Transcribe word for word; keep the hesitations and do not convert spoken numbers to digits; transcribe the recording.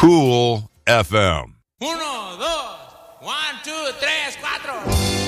Cool F M. Uno, dos, one, two, tres, cuatro.